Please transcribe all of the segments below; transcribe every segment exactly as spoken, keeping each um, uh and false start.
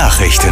Nachrichten.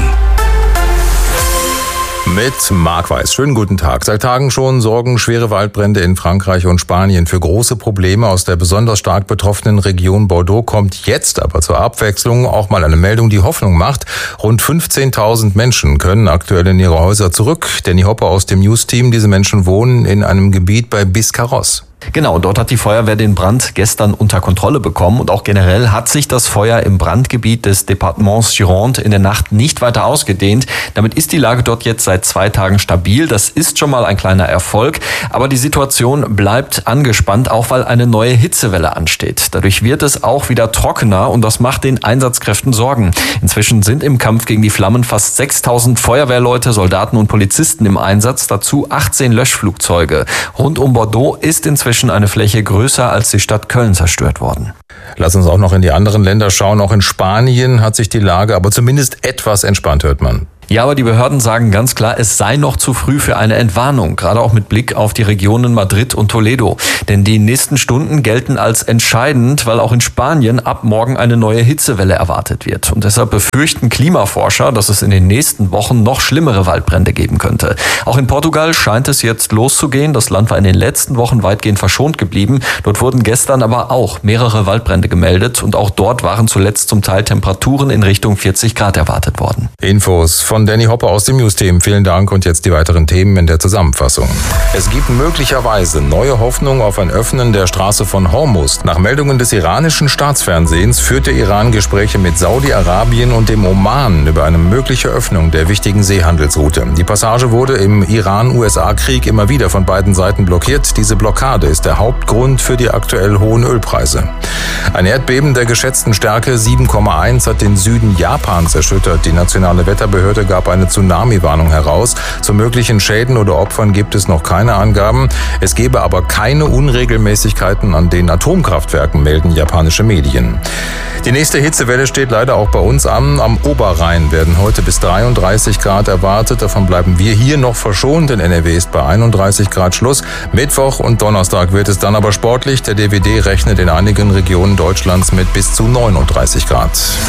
Mit Marc Weiß. Schönen guten Tag. Seit Tagen schon sorgen schwere Waldbrände in Frankreich und Spanien für große Probleme. Aus der besonders stark betroffenen Region Bordeaux kommt jetzt aber zur Abwechslung auch mal eine Meldung, die Hoffnung macht. Rund fünfzehntausend Menschen können aktuell in ihre Häuser zurück. Danny Hopper aus dem News-Team. Diese Menschen wohnen in einem Gebiet bei Biscarrosse. Genau, dort hat die Feuerwehr den Brand gestern unter Kontrolle bekommen und auch generell hat sich das Feuer im Brandgebiet des Departements Gironde in der Nacht nicht weiter ausgedehnt. Damit ist die Lage dort jetzt seit zwei Tagen stabil. Das ist schon mal ein kleiner Erfolg, aber die Situation bleibt angespannt, auch weil eine neue Hitzewelle ansteht. Dadurch wird es auch wieder trockener und das macht den Einsatzkräften Sorgen. Inzwischen sind im Kampf gegen die Flammen fast sechstausend Feuerwehrleute, Soldaten und Polizisten im Einsatz, dazu achtzehn Löschflugzeuge. Rund um Bordeaux ist inzwischen eine Fläche größer als die Stadt Köln zerstört worden. Lass uns auch noch in die anderen Länder schauen. Auch in Spanien hat sich die Lage aber zumindest etwas entspannt, hört man. Ja, aber die Behörden sagen ganz klar, es sei noch zu früh für eine Entwarnung, gerade auch mit Blick auf die Regionen Madrid und Toledo. Denn die nächsten Stunden gelten als entscheidend, weil auch in Spanien ab morgen eine neue Hitzewelle erwartet wird. Und deshalb befürchten Klimaforscher, dass es in den nächsten Wochen noch schlimmere Waldbrände geben könnte. Auch in Portugal scheint es jetzt loszugehen. Das Land war in den letzten Wochen weitgehend verschont geblieben. Dort wurden gestern aber auch mehrere Waldbrände gemeldet. Und auch dort waren zuletzt zum Teil Temperaturen in Richtung vierzig Grad erwartet worden. Infos von Danny Hopper aus dem News-Team. Vielen Dank und jetzt die weiteren Themen in der Zusammenfassung. Es gibt möglicherweise neue Hoffnung auf ein Öffnen der Straße von Hormuz. Nach Meldungen des iranischen Staatsfernsehens führt der Iran Gespräche mit Saudi-Arabien und dem Oman über eine mögliche Öffnung der wichtigen Seehandelsroute. Die Passage wurde im Iran-U S A-Krieg immer wieder von beiden Seiten blockiert. Diese Blockade ist der Hauptgrund für die aktuell hohen Ölpreise. Ein Erdbeben der geschätzten Stärke sieben Komma eins hat den Süden Japans erschüttert. Die nationale Wetterbehörde gab eine Tsunami-Warnung heraus. Zu möglichen Schäden oder Opfern gibt es noch keine Angaben. Es gebe aber keine Unregelmäßigkeiten an den Atomkraftwerken, melden japanische Medien. Die nächste Hitzewelle steht leider auch bei uns an. Am Oberrhein werden heute bis dreiunddreißig Grad erwartet. Davon bleiben wir hier noch verschont. In N R W ist bei einunddreißig Grad Schluss. Mittwoch und Donnerstag wird es dann aber sportlich. Der D W D rechnet in einigen Regionen Deutschlands mit bis zu neununddreißig Grad.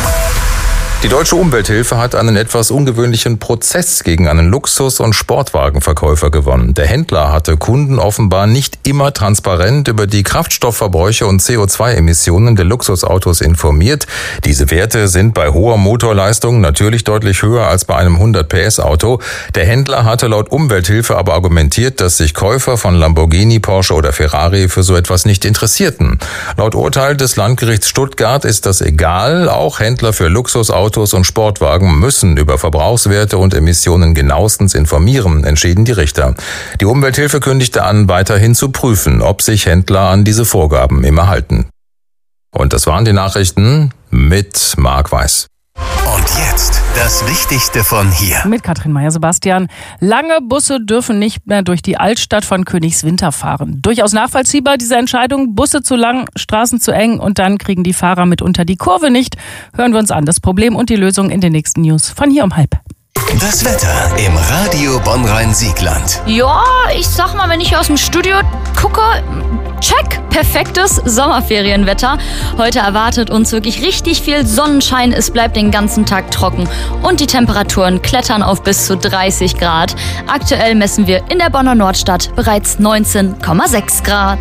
Die Deutsche Umwelthilfe hat einen etwas ungewöhnlichen Prozess gegen einen Luxus- und Sportwagenverkäufer gewonnen. Der Händler hatte Kunden offenbar nicht immer transparent über die Kraftstoffverbräuche und C O zwei Emissionen der Luxusautos informiert. Diese Werte sind bei hoher Motorleistung natürlich deutlich höher als bei einem hundert P S Auto. Der Händler hatte laut Umwelthilfe aber argumentiert, dass sich Käufer von Lamborghini, Porsche oder Ferrari für so etwas nicht interessierten. Laut Urteil des Landgerichts Stuttgart ist das egal. Auch Händler für Luxusautos Autos und Sportwagen müssen über Verbrauchswerte und Emissionen genauestens informieren, entschieden die Richter. Die Umwelthilfe kündigte an, weiterhin zu prüfen, ob sich Händler an diese Vorgaben immer halten. Und das waren die Nachrichten mit Marc Weiß. Und jetzt das Wichtigste von hier. Mit Katrin Meyer-Sebastian. Lange Busse dürfen nicht mehr durch die Altstadt von Königswinter fahren. Durchaus nachvollziehbar, diese Entscheidung. Busse zu lang, Straßen zu eng und dann kriegen die Fahrer mitunter die Kurve nicht. Hören wir uns an. Das Problem und die Lösung in den nächsten News von hier um halb. Das Wetter im Radio Bonn-Rhein-Siegland. Ja, ich sag mal, wenn ich aus dem Studio gucke, check, perfektes Sommerferienwetter. Heute erwartet uns wirklich richtig viel Sonnenschein. Es bleibt den ganzen Tag trocken und die Temperaturen klettern auf bis zu dreißig Grad. Aktuell messen wir in der Bonner Nordstadt bereits neunzehn Komma sechs Grad.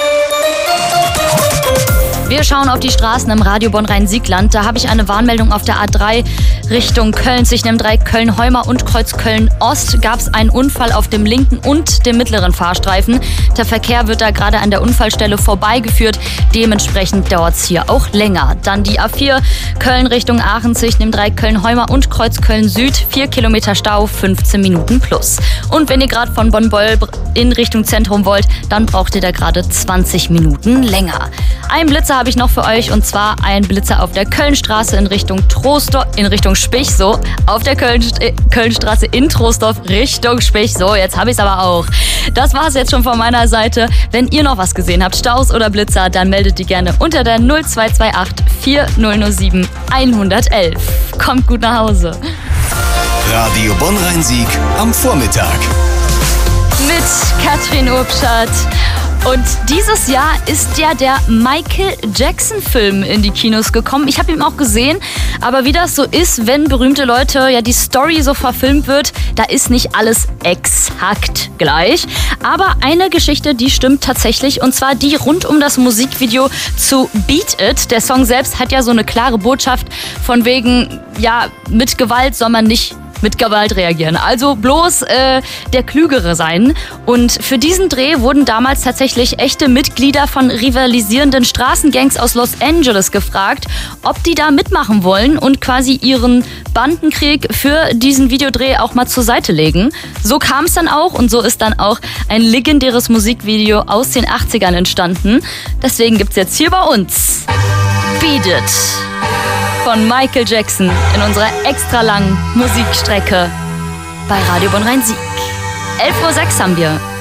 Wir schauen auf die Straßen im Radio Bonn-Rhein-Siegland. Da habe ich eine Warnmeldung auf der A drei Richtung Köln. Zwischen dem Dreieck Köln-Heuma und Kreuz Köln-Ost gab es einen Unfall auf dem linken und dem mittleren Fahrstreifen. Der Verkehr wird da gerade an der Unfallstelle vorbeigeführt. Dementsprechend dauert es hier auch länger. Dann die A vier Köln Richtung Aachen zwischen dem Dreieck Köln-Heuma und Kreuz Köln-Süd. vier Kilometer Stau, fünfzehn Minuten plus. Und wenn ihr gerade von Bonn-Beul in Richtung Zentrum wollt, dann braucht ihr da gerade zwanzig Minuten länger. Ein Blitzer habe ich noch für euch und zwar ein Blitzer auf der Kölnstraße in Richtung Troisdorf, in Richtung Spich, so. Auf der Köln, äh, Kölnstraße in Troisdorf Richtung Spich, so. Jetzt habe ich es aber auch. Das war es jetzt schon von meiner Seite. Wenn ihr noch was gesehen habt, Staus oder Blitzer, dann meldet die gerne unter der null zwei zwei acht vier null null sieben eins eins eins. Kommt gut nach Hause. Radio Bonn-Rhein-Sieg am Vormittag. Mit Katrin Urbschat Und dieses Jahr ist ja der Michael Jackson-Film in die Kinos gekommen. Ich habe ihn auch gesehen, aber wie das so ist, wenn berühmte Leute, ja die Story so verfilmt wird, da ist nicht alles exakt gleich. Aber eine Geschichte, die stimmt tatsächlich, und zwar die rund um das Musikvideo zu Beat It. Der Song selbst hat ja so eine klare Botschaft von wegen, ja, mit Gewalt soll man nicht mit Gewalt reagieren. Also bloß äh, der Klügere sein. Und für diesen Dreh wurden damals tatsächlich echte Mitglieder von rivalisierenden Straßengangs aus Los Angeles gefragt, ob die da mitmachen wollen und quasi ihren Bandenkrieg für diesen Videodreh auch mal zur Seite legen. So kam es dann auch und so ist dann auch ein legendäres Musikvideo aus den achtzigern entstanden. Deswegen gibt's jetzt hier bei uns Beat It von Michael Jackson in unserer extra langen Musikstrecke bei Radio Bonn Rhein-Sieg. elf Uhr sechs haben wir.